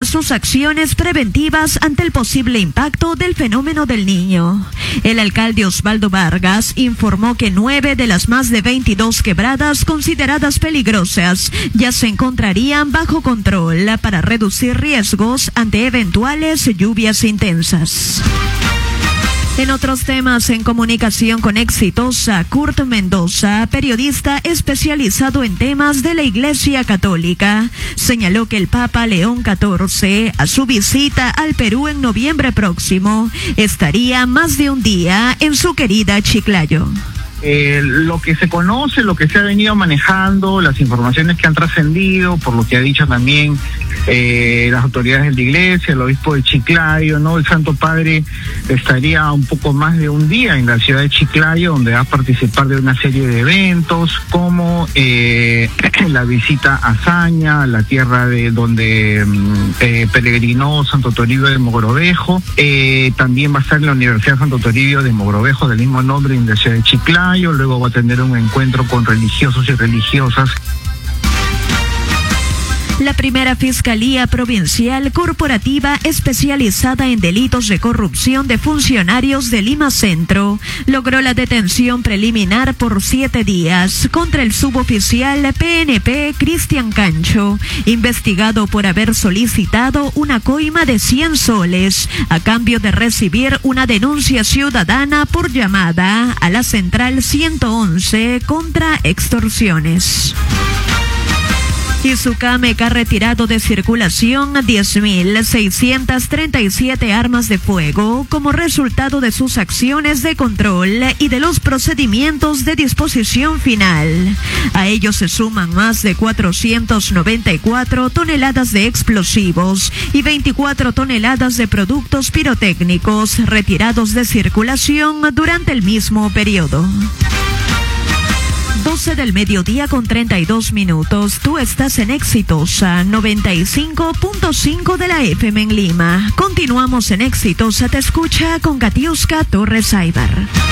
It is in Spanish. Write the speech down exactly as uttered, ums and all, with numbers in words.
sus acciones preventivas ante el posible impacto del fenómeno del Niño. El alcalde Osvaldo Vargas informó que nueve de las más de veintidós quebradas consideradas peligrosas ya se encontrarían bajo control para reducir riesgos ante eventuales lluvias intensas. En otros temas, en comunicación con Exitosa, Kurt Mendoza, periodista especializado en temas de la Iglesia Católica, señaló que el Papa León catorce, a su visita al Perú en noviembre próximo, estaría más de un día en su querida Chiclayo. Eh, lo que se conoce, lo que se ha venido manejando, las informaciones que han trascendido, por lo que ha dicho también eh, las autoridades de la iglesia, el obispo de Chiclayo, ¿no? El Santo Padre estaría un poco más de un día en la ciudad de Chiclayo, donde va a participar de una serie de eventos, como eh, la visita a Saña, la tierra de donde eh, peregrinó Santo Toribio de Mogrovejo. Eh, también va a estar en la Universidad Santo Toribio de Mogrovejo, del mismo nombre, en la ciudad de Chiclayo. Luego va a tener un encuentro con religiosos y religiosas. La primera Fiscalía Provincial Corporativa especializada en delitos de corrupción de funcionarios de Lima Centro logró la detención preliminar por siete días contra el suboficial P N P Cristian Cancho, investigado por haber solicitado una coima de cien soles a cambio de recibir una denuncia ciudadana por llamada a la Central ciento once contra extorsiones. Izucameca ha retirado de circulación diez mil seiscientas treinta y siete armas de fuego como resultado de sus acciones de control y de los procedimientos de disposición final. A ellos se suman más de cuatrocientas noventa y cuatro toneladas de explosivos y veinticuatro toneladas de productos pirotécnicos retirados de circulación durante el mismo periodo. doce del mediodía con treinta y dos minutos. Tú estás en Exitosa noventa y cinco punto cinco de la F M en Lima. Continuamos en Exitosa Te Escucha con Katiuska Torres Aybar.